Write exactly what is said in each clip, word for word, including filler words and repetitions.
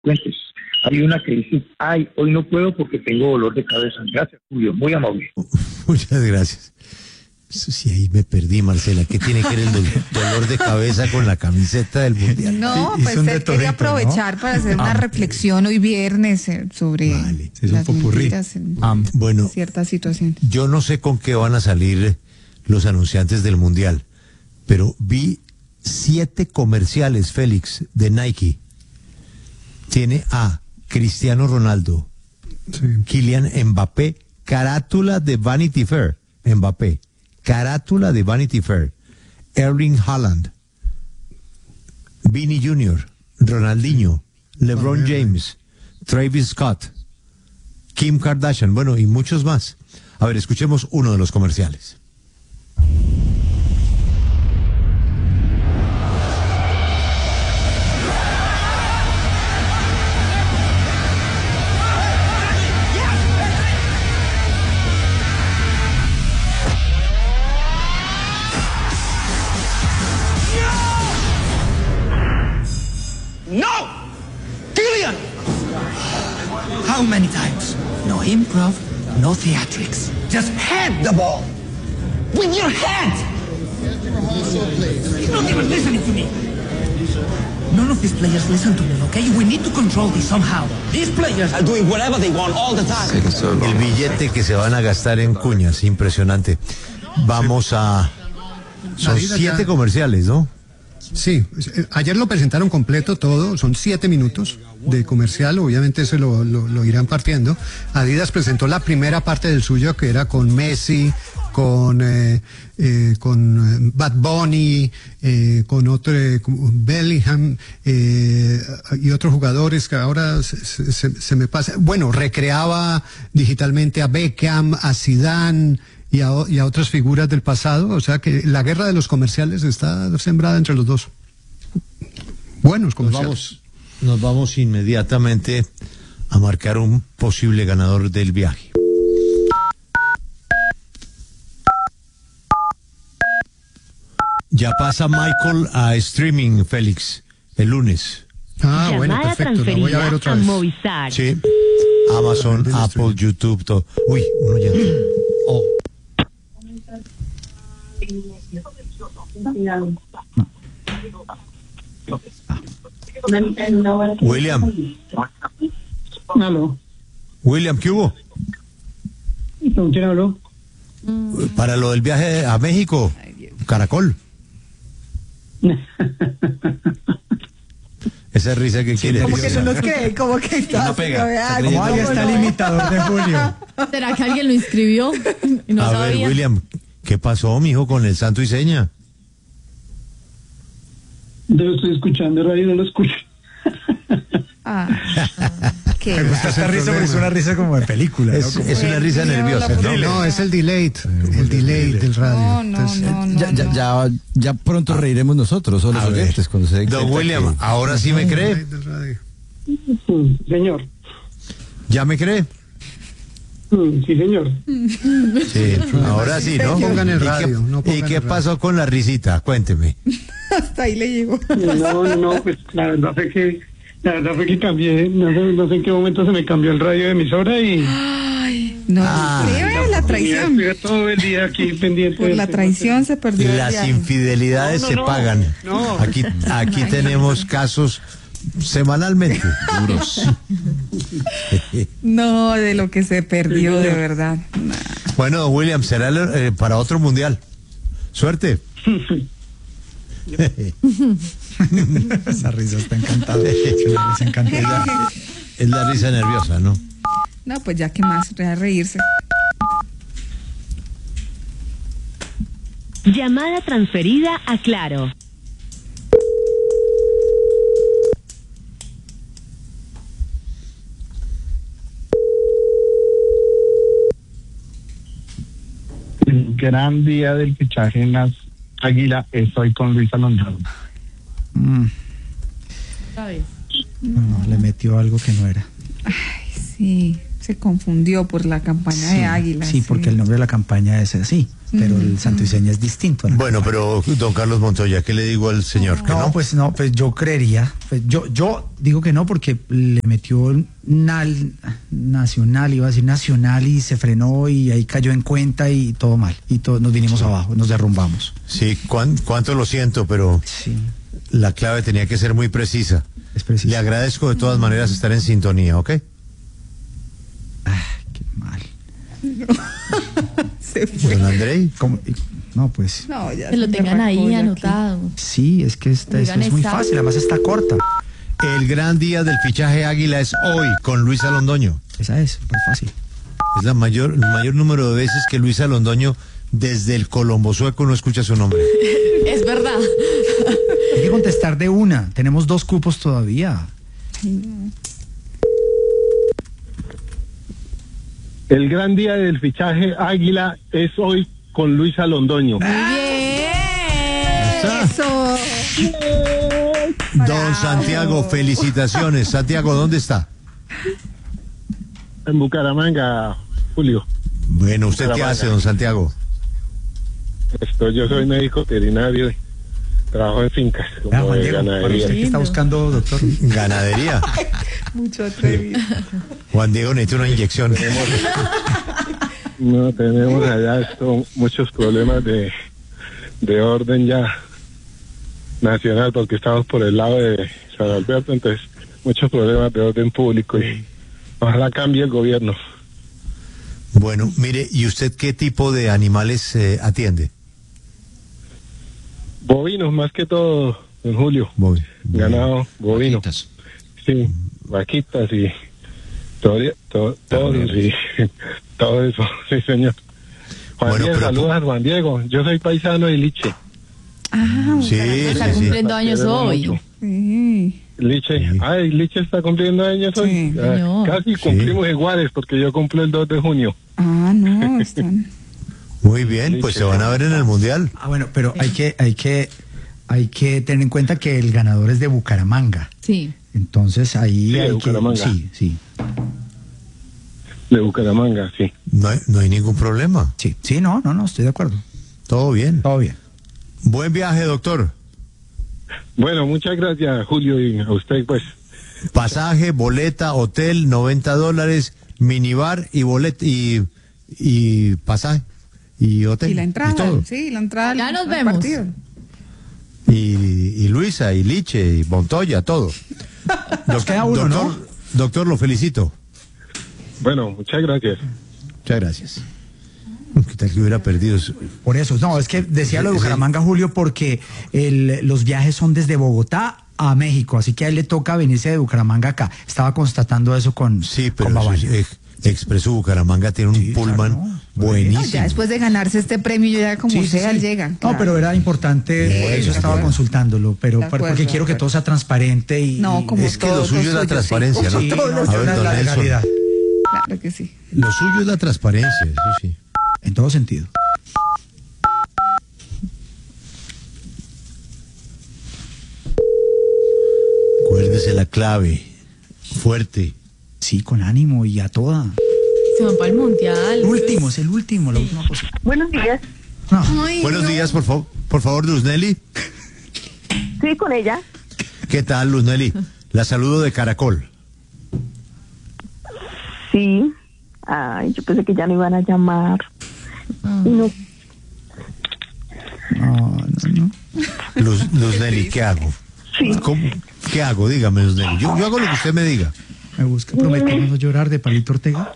Cuentes. Hay una que dice, ay, hoy no puedo porque tengo dolor de cabeza. Gracias, Julio, muy amable. Muchas gracias. Eso sí, ahí me perdí, Marcela. ¿Qué tiene que ver el do- dolor de cabeza con la camiseta del Mundial? No, Sí, pues hizo un él quería detonito, ¿no? aprovechar para hacer una Ah, reflexión hoy viernes eh, sobre Vale, es un las popurrí. mentiras en Ah, Bueno, ciertas situaciones. yo no sé con qué van a salir los anunciantes del Mundial, pero vi siete comerciales, Félix, de Nike. Tiene a Cristiano Ronaldo, sí. Kylian Mbappé, carátula de Vanity Fair, Mbappé, carátula de Vanity Fair, Erling Haaland, Vini junior, Ronaldinho, LeBron James, Travis Scott, Kim Kardashian, bueno, y muchos más. A ver, escuchemos uno de los comerciales. No! Kylian! How many times? No improv, no theatrics. Just head the ball. With your head! He's not even listening to me. None of these players listen to me, okay? We need to control this somehow. These players are doing whatever they want all the time. El billete que se van a gastar en cuñas, impresionante. Vamos a... Son Adidas siete ya- comerciales, ¿no? Sí, eh, ayer lo presentaron completo todo, son siete minutos de comercial, obviamente eso lo, lo, lo irán partiendo. Adidas presentó la primera parte del suyo que era con Messi, con eh, eh, con eh, Bad Bunny, eh, con otro eh, con Bellingham eh, y otros jugadores que ahora se, se, se me pasa. Bueno, recreaba digitalmente a Beckham, a Zidane y a, y a otras figuras del pasado, o sea que la guerra de los comerciales está sembrada entre los dos. Buenos Nos comerciales. vamos, nos vamos inmediatamente a marcar un posible ganador del viaje. Ya pasa Michael a streaming, Félix, el lunes. Ah, bueno, Llamada perfecto, la voy a ver transferida otra a vez. Movistar. Sí. Amazon, del Apple, streaming. YouTube, todo. Uy, uno ya. Oh. William, Aló. William, ¿qué hubo? ¿Con quién habló? Para lo del viaje a México, Caracol. Esa risa que quiere. Como que no nos cree, como que está. no pega, vea, se cree- ¿cómo Ahí no? está el imitador de Julio. ¿Será que alguien lo inscribió y no a sabía? ver, William, ¿qué pasó, mijo, con el santo y seña? Yo lo estoy escuchando, radio no lo escucho. Ah, qué Me gusta esta risa porque es una risa como de película, Es, ¿no? Como- es una risa Dios, nerviosa, la ¿no? No, es el delay, el delay del radio. No, no, Entonces, no, no. Ya, ya, no. ya, ya pronto reiremos nosotros, o los A ver, oyentes, cuando se den Don cuenta William, que- ¿ahora sí me cree? delay del radio. Mm, Señor. ¿Ya me cree? Mm, Sí, señor. Sí, ahora sí, ¿no? No pongan el ¿Y qué- radio, no ¿Y pongan qué el radio. pasó con la risita? Cuénteme. Hasta ahí le llegó. No, no, no, pues la verdad fue que, la verdad fue que cambié, no sé, no sé en qué momento se me cambió el radio de emisora y Ay, no, Ah. sí, ve, la traición. estuve todo el día aquí pendiente. Por del la tema. traición se perdió el Las viaje. infidelidades No, no, se no. pagan. No. Aquí, aquí tenemos casos semanalmente. duros. No, de lo que se perdió, de verdad. Nah. Bueno, don William, será eh, para otro mundial. Suerte. Esa risa está encantada. Es una risa encantadora. Es la risa nerviosa, ¿no? No, pues ya que más, ya reírse. Llamada transferida a Claro. El gran día del fichaje en las Águila, estoy con Luis Alonso. Mm, ¿Sabes? no, no, le metió algo que no era. Ay, sí. Se confundió por la campaña Sí, de Águila. sí, porque el nombre de la campaña es así, pero el santo y seña es distinto. ¿No? Bueno, pero don Carlos Montoya, ¿qué le digo al señor? ¿Que No, no? pues no, pues yo creería, pues yo, yo digo que no porque le metió nal, nacional, iba a decir nacional y se frenó y ahí cayó en cuenta y todo mal, y todos nos vinimos abajo, nos derrumbamos. Sí, cuán- cuánto lo siento, pero Sí, la clave tenía que ser muy precisa. es preciso. Le agradezco de todas maneras estar en sintonía, ¿ok? Ah, qué mal. Se fue. Don Andrei. ¿Cómo? Y- No, pues No, ya Que lo se me tengan ahí arrancó ya aquí. anotado. sí, es que esta, esto Oigan, es muy está- fácil, además está corta. El gran día del fichaje Águila es hoy con Luisa Londoño. Esa es, muy fácil. Es la mayor, el mayor número de veces que Luisa Londoño desde el Colombo Sueco no escucha su nombre. Es verdad. Hay que contestar de una, tenemos dos cupos todavía. El gran día del fichaje Águila es hoy con Luisa Londoño. Eso. Don Santiago, felicitaciones. Santiago, ¿dónde está? En Bucaramanga, Julio. Bueno, ¿usted qué Bucaramanga. hace, don Santiago? Esto, yo soy médico veterinario y trabajo en fincas, Ah, como Juan de Diego, para ganadería. usted que está buscando, doctor. Ganadería. Mucho atrevido. Juan Diego necesita una inyección. No, tenemos allá esto, muchos problemas de, de orden ya nacional, porque estamos por el lado de San Alberto, entonces muchos problemas de orden público y ojalá cambie el gobierno. Bueno, mire, ¿y usted qué tipo de animales eh, atiende? Bovinos, más que todo, en Julio. Voy. Ganado, bovino. Vaquitas. Sí, vaquitas y todo, todo, todo, y, todo eso, sí, señor. Juan Bueno, Diego, pero- saludos a Juan Diego. Yo soy paisano de Liche. Ah, Sí, Está sí, sí. cumpliendo años Queremos hoy. mucho. sí. Liche, Sí. ay, Liche está cumpliendo años hoy. Sí, Ah, señor. casi cumplimos iguales porque yo cumplo el dos de junio. Ah, no, están. Muy bien, pues se van a ver en el Mundial. Ah, bueno, pero hay que, hay que, hay que tener en cuenta que el ganador es de Bucaramanga. Sí. Entonces ahí Sí, de hay que, Bucaramanga. sí, sí, De Bucaramanga, sí. No hay, no hay ningún problema. sí, sí, no, no, no, estoy de acuerdo. Todo bien. Todo bien. Buen viaje, doctor. Bueno, muchas gracias, Julio, y a usted, pues. Pasaje, boleta, hotel, noventa dólares, minibar y bolet y, y pasaje y hotel. Y la entrada. y todo. Sí, la entrada. Ya al- nos al vemos. partido. Y, y Luisa, y Liche, y Montoya, todo. Doc- queda uno, ¿no? doctor, doctor, lo felicito. Bueno, muchas gracias. Muchas gracias. ¿Qué tal que hubiera perdido eso? Por eso, no, es que decía lo de Sí, sí. Bucaramanga, Julio, porque el, los viajes son desde Bogotá a México, así que a él le toca venirse de Bucaramanga acá. Estaba constatando eso con, Sí, con pero eso Babaña. es- eh, Expreso Bucaramanga tiene un Sí, pullman claro, no. buenísimo. No, ya después de ganarse este premio, ya como Sí, sí, sea, sí. llega. No, claro. pero era importante, por Sí, eso de estaba acuerdo. consultándolo, pero De para- acuerdo, porque de quiero que acuerdo. todo sea transparente y... No, como Es que todo lo suyo es la sí. transparencia, ¿no? Sí, Todo no, lo A yo ver, la, don la Nelson. legalidad, Claro que sí. Lo suyo es la transparencia, eso sí. en todo sentido. Acuérdese la clave. Fuerte. Sí, con ánimo y a toda. Se van para el mundial. El último, es el último, la última cosa. Buenos días. No, Ay, Buenos no. días, por favor. Por favor, Luz Nelly. Sí, con ella. ¿Qué tal, Luz Nelly? La saludo de Caracol. Sí. Ay, yo pensé que ya no iban a llamar. Y no, no, no, no. Luz, Luz Nelly, ¿qué hago? sí. ¿Cómo? ¿Qué hago? Dígame, Luz Nelly. Yo, yo hago lo que usted me diga. Me busca prometer no llorar de Palito Ortega.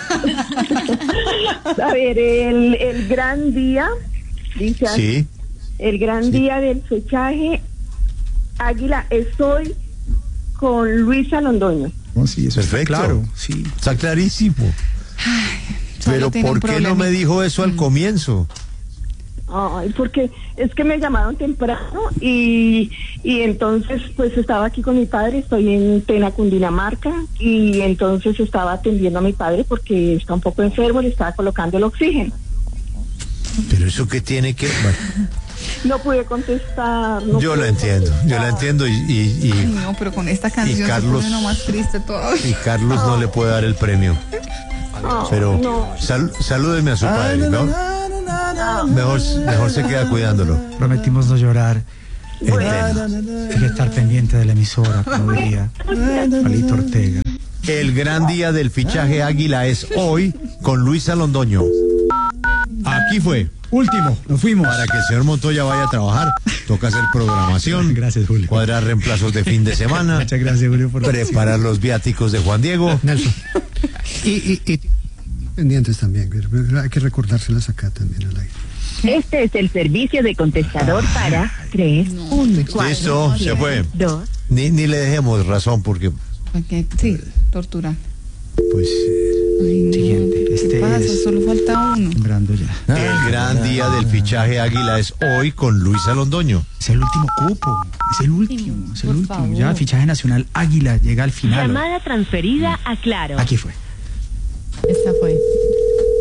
A ver, el, el gran día, dice así, Sí. el gran día del fechaje Águila es hoy con Luisa Londoño. No, sí, eso está Perfecto. claro, sí. Está clarísimo. Solo Pero tiene un ¿por qué no problemita. me dijo eso al comienzo? Ay, porque es que me llamaron temprano y, y entonces pues estaba aquí con mi padre, estoy en Tena, Cundinamarca, y entonces estaba atendiendo a mi padre porque está un poco enfermo, le estaba colocando el oxígeno. Pero eso qué tiene que... Bueno, No pude contestar. No yo pude la entiendo, yo la contestar. entiendo y, y, Ay, y, no, pero con esta canción Carlos- se pone uno más triste todavía. y Carlos no le puede dar el premio. Pero no. sal- salúdeme a su padre, ¿no? Mejor, mejor se queda cuidándolo. Prometimos no llorar. En Tena. Hay que estar pendiente de la emisora, como diría Palito Ortega. El gran día del fichaje Águila es hoy con Luisa Londoño. Aquí fue. Último, nos fuimos. Para que el señor Montoya vaya a trabajar, toca hacer programación. Gracias, Julio. Cuadrar reemplazos de fin de semana. Muchas gracias, Julio, por Preparar los viáticos de Juan Diego. Nelson. Y, y, y pendientes también, hay que recordárselas acá también al aire. Este es el servicio de contestador para tres, uno, cuatro, Listo, se fue. dos. Ni, ni le dejemos razón porque, Ok, sí, tortura. pues, Ay, no, Siguiente, ¿qué este pasa? es- Solo falta uno. Sembrando ya. el gran día del fichaje Águila es hoy con Luisa Londoño. Es el último cupo. Es el último. Es el Por último. favor. Ya, fichaje nacional Águila llega al final. Llamada transferida a Claro. Aquí fue. Esta fue.